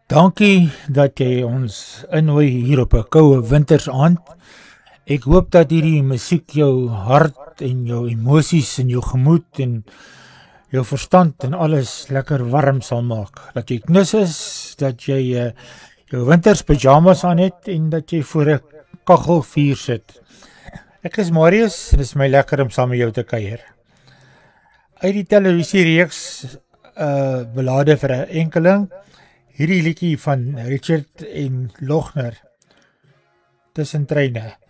Dankie dat jy ons innooi hier op 'n koue wintersaand. Ek hoop dat hierdie musiek jou hart en jou emosies en jou gemoed en jou verstand en alles lekker warm sal maak. Dat jy knus is, dat jy jou winters pyjamas aan het en dat jy voor 'n kaggelvuur sit. Ek is Marius en dit is my lekker om saam met jou te kuier. Uit die televisiereeks Belade vir 'n enkeling, hierdie liedjie van Richard en Logner, Tussen treine.